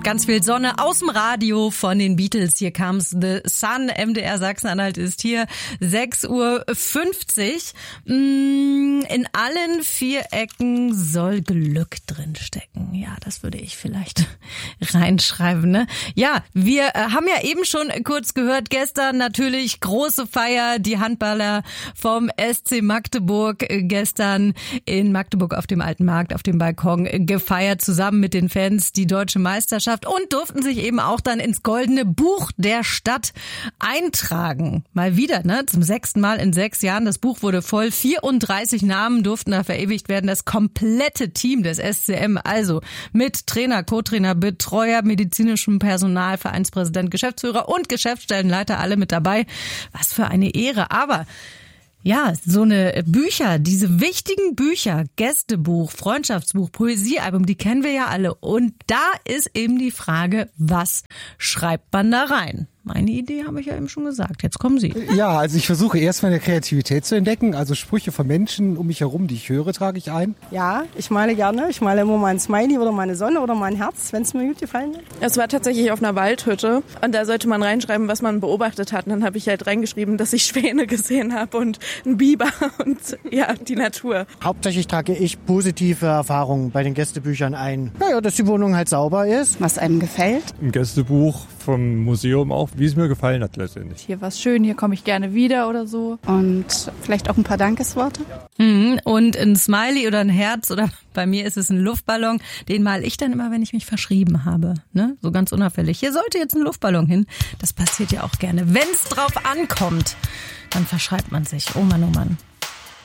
Ganz viel Sonne aus dem Radio von den Beatles. Hier comes the sun. MDR Sachsen-Anhalt ist hier. 6:50 Uhr. In allen 4 Ecken soll Glück drinstecken. Ja, das würde ich vielleicht reinschreiben, ne? Ja, wir haben ja eben schon kurz gehört, gestern natürlich große Feier. Die Handballer vom SC Magdeburg gestern in Magdeburg auf dem Alten Markt, auf dem Balkon gefeiert, zusammen mit den Fans, die deutsche Meisterschaft, und durften sich eben auch dann ins Goldene Buch der Stadt eintragen. Mal wieder, ne? Zum 6. Mal in 6 Jahren. Das Buch wurde voll. 34 Namen durften da verewigt werden. Das komplette Team des SCM, also mit Trainer, Co-Trainer, Betreuer, medizinischem Personal, Vereinspräsident, Geschäftsführer und Geschäftsstellenleiter, alle mit dabei. Was für eine Ehre. Aber ja, so eine Bücher, diese wichtigen Bücher, Gästebuch, Freundschaftsbuch, Poesiealbum, die kennen wir ja alle. Und da ist eben die Frage, was schreibt man da rein? Meine Idee habe ich ja eben schon gesagt. Jetzt kommen Sie. Ja, also ich versuche erstmal eine Kreativität zu entdecken. Also Sprüche von Menschen um mich herum, die ich höre, trage ich ein. Ja, ich male gerne. Ich male immer mal ein Smiley oder mal eine Sonne oder mal ein Herz, wenn es mir gut gefallen hat. Es war tatsächlich auf einer Waldhütte und da sollte man reinschreiben, was man beobachtet hat. Und dann habe ich halt reingeschrieben, dass ich Schwäne gesehen habe und einen Biber und ja, die Natur. Hauptsächlich trage ich positive Erfahrungen bei den Gästebüchern ein. Naja, dass die Wohnung halt sauber ist. Was einem gefällt. Ein Gästebuch vom Museum auch, wie es mir gefallen hat letztendlich. Hier war's schön, hier komme ich gerne wieder oder so. Und vielleicht auch ein paar Dankesworte. Und ein Smiley oder ein Herz oder bei mir ist es ein Luftballon. Den male ich dann immer, wenn ich mich verschrieben habe. Ne? So ganz unauffällig. Hier sollte jetzt ein Luftballon hin. Das passiert ja auch gerne. Wenn es drauf ankommt, dann verschreibt man sich. Oh Mann, oh Mann.